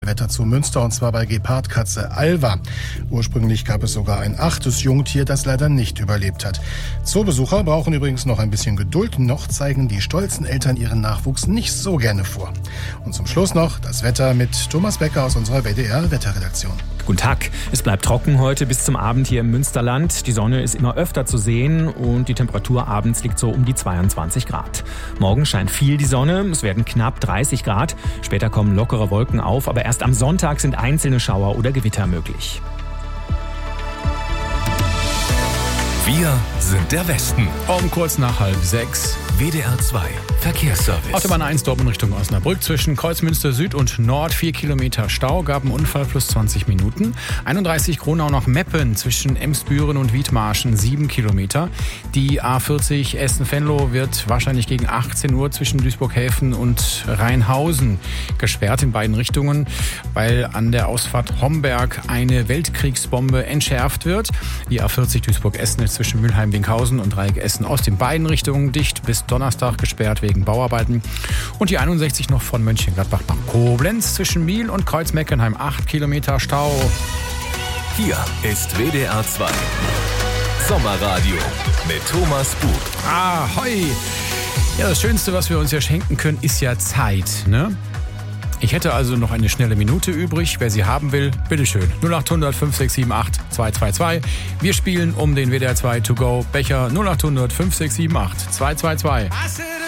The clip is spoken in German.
Wetter zu Münster, und zwar bei Gepardkatze Alva. Ursprünglich gab es sogar ein 8. Jungtier, das leider nicht überlebt hat. Zoobesucher brauchen übrigens noch ein bisschen Geduld. Noch zeigen die stolzen Eltern ihren Nachwuchs nicht so gerne vor. Und zum Schluss noch das Wetter mit Thomas Becker aus unserer WDR-Wetterredaktion. Guten Tag. Es bleibt trocken heute bis zum Abend hier im Münsterland. Die Sonne ist immer öfter zu sehen und die Temperatur abends liegt so um die 22 Grad. Morgen scheint viel die Sonne. Es werden knapp 30 Grad. Später kommen lockere Wolken auf, aber erst am Sonntag sind einzelne Schauer oder Gewitter möglich. Wir sind der Westen. Um kurz nach 5:30. WDR 2 Verkehrsservice. Autobahn 1 Dortmund Richtung Osnabrück. Zwischen Kreuzmünster Süd und Nord 4 Kilometer Stau. Gab einen Unfall plus 20 Minuten. 31 Kronau nach Meppen zwischen Emsbüren und Wiedmarschen 7 Kilometer. Die A40 Essen-Venlo wird wahrscheinlich gegen 18 Uhr zwischen Duisburg-Häfen und Rheinhausen gesperrt in beiden Richtungen, weil an der Ausfahrt Homberg eine Weltkriegsbombe entschärft wird. Die A40 Duisburg-Essen ist zwischen Mülheim-Winkhausen und Dreieck Essen-Ost in beiden Richtungen dicht, bis Donnerstag gesperrt wegen Bauarbeiten. Und die 61 noch von Mönchengladbach nach Koblenz zwischen Miel und Kreuz-Meckenheim 8 Kilometer Stau. Hier ist WDR 2 Sommerradio mit Thomas Bug. Ahoi! Ja, das Schönste, was wir uns ja schenken können, ist ja Zeit, ne? Ich hätte also noch eine schnelle Minute übrig. Wer sie haben will, bitteschön. 0800 5678 222. Wir spielen um den WDR 2 To Go Becher 0800 5678 222.